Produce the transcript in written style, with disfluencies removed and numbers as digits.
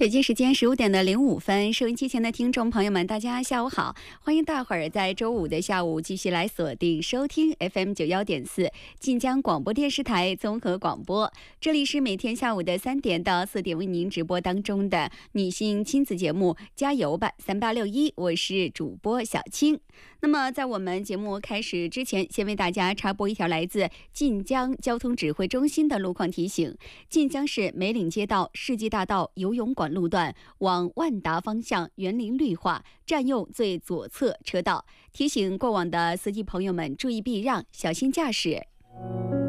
北京时间15:05，收音机前的听众朋友们，大家下午好！欢迎大伙儿在周五的下午继续来锁定收听 FM91.4晋江广播电视台综合广播。这里是每天下午的3点到4点为您直播当中的女性亲子节目《加油吧3861》，我是主播小青。那么在我们节目开始之前，先为大家插播一条来自晋江交通指挥中心的路况提醒：晋江市梅岭街道世纪大道游泳馆路段往万达方向园林绿化，占用最左侧车道，提醒过往的司机朋友们注意避让，小心驾驶。